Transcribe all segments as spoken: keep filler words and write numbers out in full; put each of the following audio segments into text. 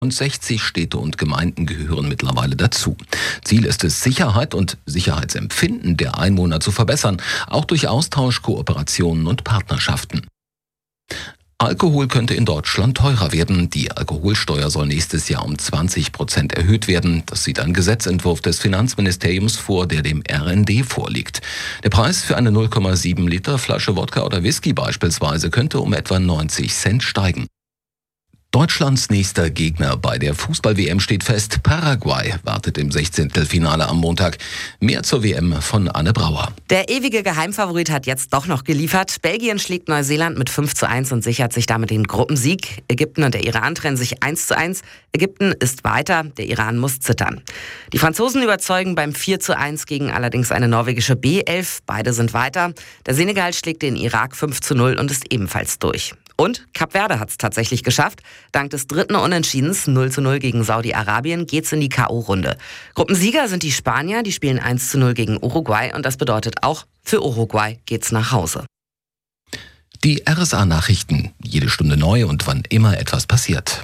Und sechzig Städte und Gemeinden gehören mittlerweile dazu. Ziel ist es, Sicherheit und Sicherheitsempfinden der Einwohner zu verbessern, auch durch Austausch, Kooperationen und Partnerschaften. Alkohol könnte in Deutschland teurer werden. Die Alkoholsteuer soll nächstes Jahr um zwanzig Prozent erhöht werden. Das sieht ein Gesetzentwurf des Finanzministeriums vor, der dem R N D vorliegt. Der Preis für eine null Komma sieben Liter Flasche Wodka oder Whisky beispielsweise könnte um etwa neunzig Cent steigen. Deutschlands nächster Gegner bei der Fußball-W M steht fest. Paraguay wartet im Sechzehntelfinale am Montag. Mehr zur W M von Anne Brauer. Der ewige Geheimfavorit hat jetzt doch noch geliefert. Belgien schlägt Neuseeland mit fünf zu eins und sichert sich damit den Gruppensieg. Ägypten und der Iran trennen sich eins zu eins. Ägypten ist weiter, der Iran muss zittern. Die Franzosen überzeugen beim vier zu eins gegen allerdings eine norwegische B elf. Beide sind weiter. Der Senegal schlägt den Irak fünf zu null und ist ebenfalls durch. Und Kap Verde hat es tatsächlich geschafft. Dank des dritten Unentschiedens null zu null gegen Saudi-Arabien geht's in die K O-Runde. Gruppensieger sind die Spanier, die spielen eins zu null gegen Uruguay und das bedeutet auch, für Uruguay geht's nach Hause. Die R S A-Nachrichten, jede Stunde neu und wann immer etwas passiert.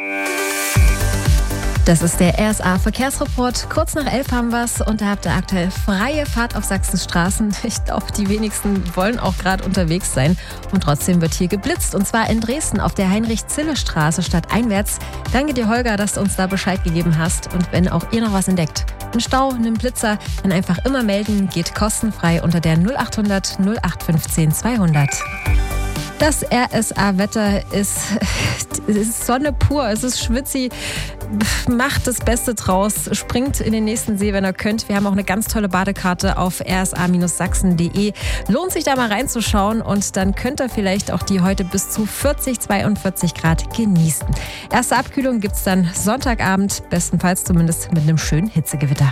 Das ist der R S A-Verkehrsreport. Kurz nach elf haben wir es und da habt ihr aktuell freie Fahrt auf Sachsens Straßen. Ich glaube, die wenigsten wollen auch gerade unterwegs sein. Und trotzdem wird hier geblitzt. Und zwar in Dresden auf der Heinrich-Zille-Straße stadteinwärts. Danke dir, Holger, dass du uns da Bescheid gegeben hast. Und wenn auch ihr noch was entdeckt, einen Stau, einen Blitzer, dann einfach immer melden. Geht kostenfrei unter der null acht hundert null acht fünfzehn zweihundert. Das R S A-Wetter ist, ist Sonne pur, es ist schwitzig. Macht das Beste draus, springt in den nächsten See, wenn ihr könnt. Wir haben auch eine ganz tolle Badekarte auf r s a Bindestrich sachsen punkt de. Lohnt sich da mal reinzuschauen und dann könnt ihr vielleicht auch die heute bis zu vierzig, zweiundvierzig Grad genießen. Erste Abkühlung gibt es dann Sonntagabend, bestenfalls zumindest mit einem schönen Hitzegewitter.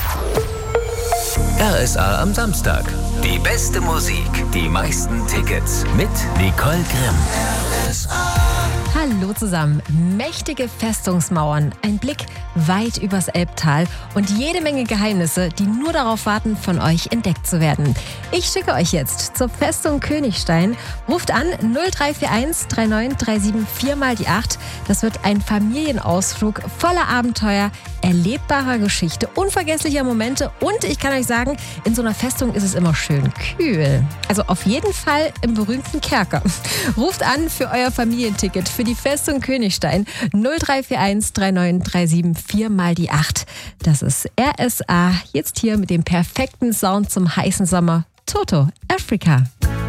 R S A am Samstag. Die beste Musik, die meisten Tickets mit Nicole Grimm. R S A. Hallo zusammen. Mächtige Festungsmauern, ein Blick weit übers Elbtal und jede Menge Geheimnisse, die nur darauf warten, von euch entdeckt zu werden. Ich schicke euch jetzt zur Festung Königstein. Ruft an null drei vier eins drei neun drei sieben vier mal die acht. Das wird ein Familienausflug voller Abenteuer, erlebbarer Geschichte, unvergesslicher Momente und ich kann euch sagen, in so einer Festung ist es immer schön kühl. Also auf jeden Fall im berühmten Kerker. Ruft an für euer Familienticket für die Festung Königstein null drei vier eins drei neun drei sieben vier mal die acht. Das ist R S A, jetzt hier mit dem perfekten Sound zum heißen Sommer. Toto, Africa.